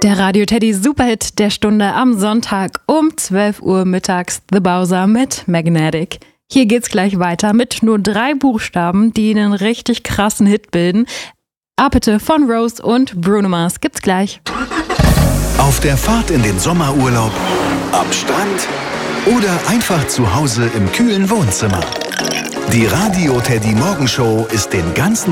Der Radio Teddy Superhit der Stunde am Sonntag um 12 Uhr mittags, The Bowser mit Magnetic. Hier geht's gleich weiter mit nur 3 Buchstaben, die einen richtig krassen Hit bilden. Apete von Rose und Bruno Mars gibt's gleich. Auf der Fahrt in den Sommerurlaub, am Strand oder einfach zu Hause im kühlen Wohnzimmer. Die Radio Teddy Morgenshow ist den ganzen